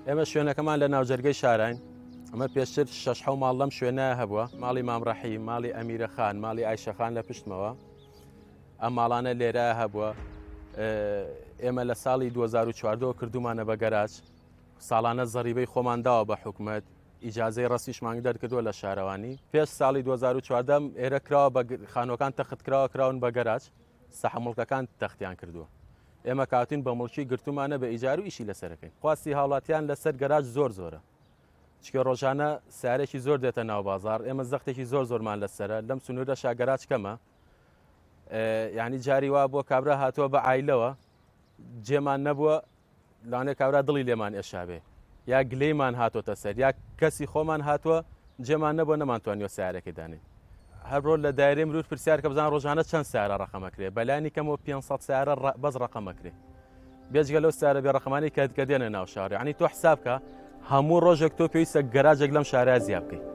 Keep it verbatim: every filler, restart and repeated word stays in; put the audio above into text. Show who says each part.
Speaker 1: ئێمە شوێنەکەمان لە ناوجەرگەی شاراین ئەمە پێشتر شەش حەو ماڵ لەم شوێنە هەبووە ماڵی مامڕەحی ماڵی ئەمیرە خان ماڵی ئایشەخان لە پشتمەوە ئەم ماڵانە لێرە هەبووە ئێمە لە ساڵی دوو هەزار و چواردەوە کردومانە بە گەراج ساڵانە زەریبەی خۆمانداوە بە حکوومەت ئیجازەی ڕستیشمان دەرکردووە لە شارەوانی پێش ساڵی دوو هەزار و چواردە ئێرە کراوە بە خانۆکان تەخت کراوە کراون بە گەراج سەحمڵکەکان تەختیان کردووە ئێمە کاتین بە مڵکی گرتومانە بە ئیجار و ئیشی لەسەرەکەین خواستی هاوڵاتیان لەسەر گەراج زۆر زۆرە چکە ڕۆژانە سارێکی زۆر دێتە ناو بازار ئێمە زەختێکی زۆر زۆرمان لەسرە لەم سنوورە شاگەراج کەمە یعنی جاری وا بۆ کابرا هاتووە بە عیلەوە جێمان نەبووە لاانێ کابرا دڵی لێمان ئێشابێ یا گلەیمان هاتۆتە سەر یا کەسی خۆمان هاتووە جێمان نەبووە نەمانتوانیوە سیارەکەی دانێت هەرڕۆ لە دایرەی مرور پرسیار کە بزان ڕۆژانە چەند سیارە ڕقەمەکرێ بەلانی کەمەوە پێنج سیارە بەس ڕقەمەکرێ بێجگە لەو سیارە بێ ڕقەمانی کە دێنە ناو شارێ عنی تۆ حساب بکە هەموو ڕۆژێک تۆ پێویستە گەراجێک لەم شارە زیاب بکەیت